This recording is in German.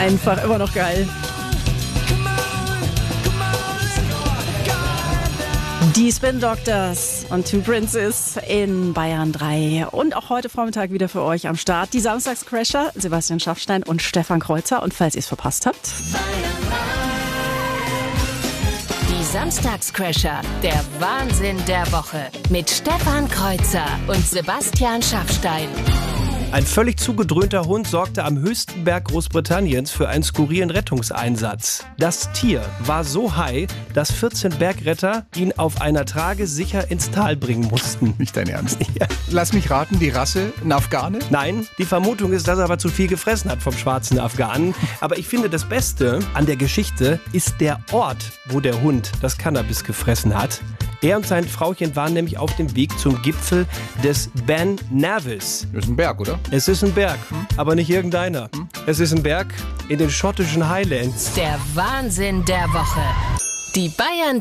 Einfach immer noch geil. Die Spin Doctors und Two Princes in Bayern 3. Und auch heute Vormittag wieder für euch am Start. Die Samstagscrasher, Sebastian Schaffstein und Stefan Kreuzer. Und falls ihr es verpasst habt... Die Samstagscrasher, der Wahnsinn der Woche. Mit Stefan Kreuzer und Sebastian Schaffstein. Ein völlig zugedröhnter Hund sorgte am höchsten Berg Großbritanniens für einen skurrilen Rettungseinsatz. Das Tier war so high, dass 14 Bergretter ihn auf einer Trage sicher ins Tal bringen mussten. Nicht dein Ernst? Ja. Lass mich raten, die Rasse, ein Afghane? Nein, die Vermutung ist, dass er aber zu viel gefressen hat vom schwarzen Afghanen. Aber ich finde, das Beste an der Geschichte ist der Ort, wo der Hund das Cannabis gefressen hat. Er und sein Frauchen waren nämlich auf dem Weg zum Gipfel des Ben Nevis. Das ist ein Berg, oder? Es ist ein Berg, aber nicht irgendeiner. Es ist ein Berg in den schottischen Highlands. Der Wahnsinn der Woche. Die Bayern